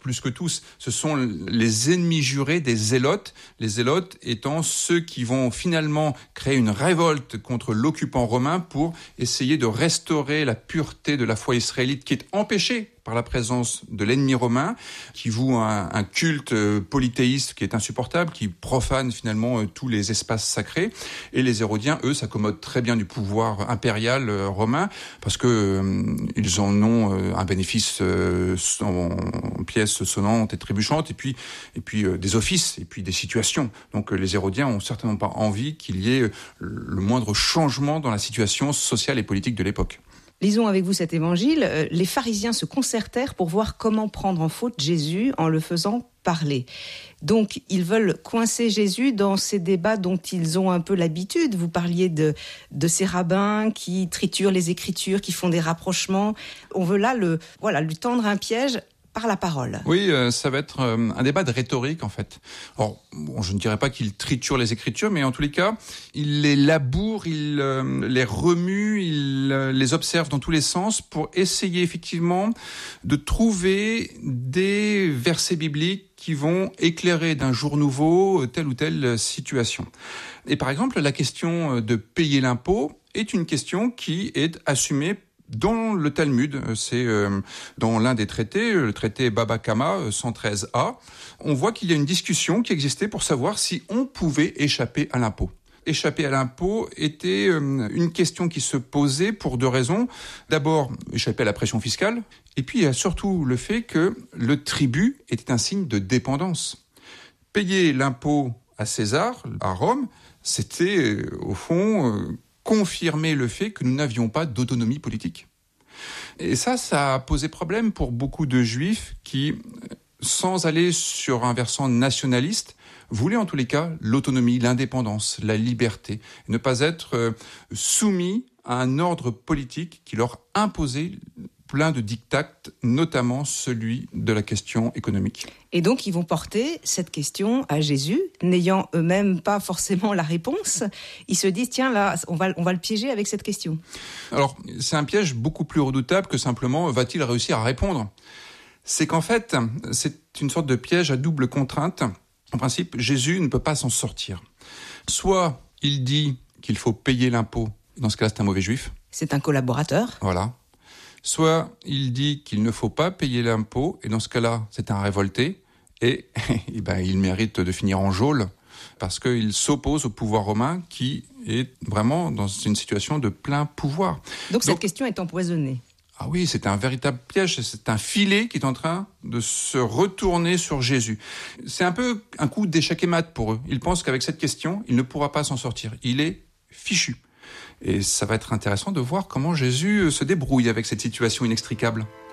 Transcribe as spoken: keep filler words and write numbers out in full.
plus que tous. Ce sont les ennemis jurés des zélotes, les zélotes étant ceux qui vont finalement créer une révolte contre l'occupant romain pour essayer de restaurer la pureté de la foi israélite qui est empêchée par la présence de l'ennemi romain, qui voue un, un culte polythéiste qui est insupportable, qui profane finalement tous les espaces sacrés. Et les Hérodiens, eux, s'accommodent très bien du pouvoir impérial romain parce que euh, ils en ont euh, un bénéfice euh, en, en pièces sonnantes et trébuchantes, et puis et puis euh, des offices, et puis des situations. Donc euh, les Hérodiens ont certainement pas envie qu'il y ait euh, le moindre changement dans la situation sociale et politique de l'époque. Lisons avec vous cet évangile. Les pharisiens se concertèrent pour voir comment prendre en faute Jésus en le faisant parler. Donc, ils veulent coincer Jésus dans ces débats dont ils ont un peu l'habitude. Vous parliez de, de ces rabbins qui triturent les Écritures, qui font des rapprochements. On veut là le, voilà, lui tendre un piège par la parole. Oui, euh, ça va être euh, un débat de rhétorique, en fait. Alors, bon, je ne dirais pas qu'il triture les Écritures, mais en tous les cas, il les laboure, il euh, les remue, il euh, les observe dans tous les sens pour essayer effectivement de trouver des versets bibliques qui vont éclairer d'un jour nouveau telle ou telle situation. Et par exemple, la question de payer l'impôt est une question qui est assumée dans le Talmud. C'est euh, dans l'un des traités, le traité Baba Kama cent treize A, on voit qu'il y a une discussion qui existait pour savoir si on pouvait échapper à l'impôt. Échapper à l'impôt était euh, une question qui se posait pour deux raisons. D'abord, échapper à la pression fiscale, et puis il y a surtout le fait que le tribut était un signe de dépendance. Payer l'impôt à César, à Rome, c'était euh, au fond euh, confirmer le fait que nous n'avions pas d'autonomie politique. Et ça, ça a posé problème pour beaucoup de juifs qui, sans aller sur un versant nationaliste, voulaient en tous les cas l'autonomie, l'indépendance, la liberté, ne pas être euh, soumis à un ordre politique qui leur imposait plein de diktats, notamment celui de la question économique. Et donc, ils vont porter cette question à Jésus, n'ayant eux-mêmes pas forcément la réponse. Ils se disent, tiens, là, on va, on va le piéger avec cette question. Alors, c'est un piège beaucoup plus redoutable que simplement, va-t-il réussir à répondre ? C'est qu'en fait, c'est une sorte de piège à double contrainte. En principe, Jésus ne peut pas s'en sortir. Soit il dit qu'il faut payer l'impôt, dans ce cas-là, c'est un mauvais juif. C'est un collaborateur. Voilà. Soit il dit qu'il ne faut pas payer l'impôt, et dans ce cas-là, c'est un révolté, et, et ben, il mérite de finir en geôle, parce qu'il s'oppose au pouvoir romain qui est vraiment dans une situation de plein pouvoir. Donc, Donc cette question est empoisonnée. Ah oui, c'est un véritable piège, c'est un filet qui est en train de se retourner sur Jésus. C'est un peu un coup d'échec et mat pour eux. Ils pensent qu'avec cette question, il ne pourra pas s'en sortir. Il est fichu. Et ça va être intéressant de voir comment Jésus se débrouille avec cette situation inextricable.